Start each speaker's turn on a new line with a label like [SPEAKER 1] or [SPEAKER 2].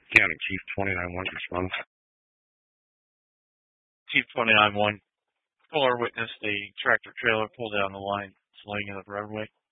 [SPEAKER 1] County Chief 29-1 responds.
[SPEAKER 2] Chief 29-1. Caller witnessed a tractor trailer pull down the line, sliding in the roadway.